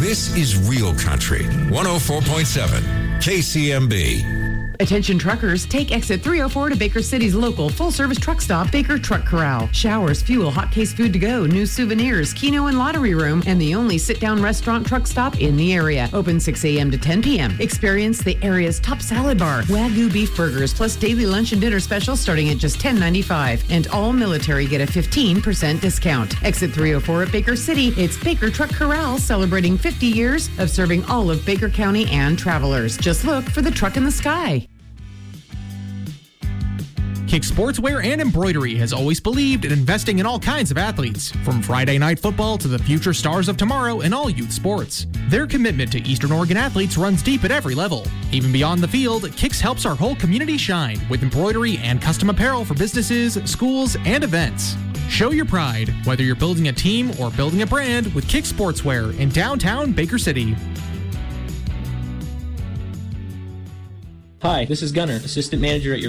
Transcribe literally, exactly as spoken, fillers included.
This is Real Country, one oh four point seven K C M B. Attention truckers, take exit three oh four to Baker City's local full-service truck stop, Baker Truck Corral. Showers, fuel, hot case food to go, new souvenirs, Keno and lottery room, and the only sit-down restaurant truck stop in the area. Open six a.m. to ten p.m. Experience the area's top salad bar, Wagyu beef burgers, plus daily lunch and dinner specials starting at just ten ninety-five. And all military get a fifteen percent discount. Exit three oh four at Baker City. It's Baker Truck Corral, celebrating fifty years of serving all of Baker County and travelers. Just look for the truck in the sky. Kick Sportswear and Embroidery has always believed in investing in all kinds of athletes, from Friday night football to the future stars of tomorrow in all youth sports. Their commitment to Eastern Oregon athletes runs deep at every level. Even beyond the field, Kicks helps our whole community shine with embroidery and custom apparel for businesses, schools, and events. Show your pride, whether you're building a team or building a brand, with Kick Sportswear in downtown Baker City. Hi, this is Gunnar, Assistant Manager at your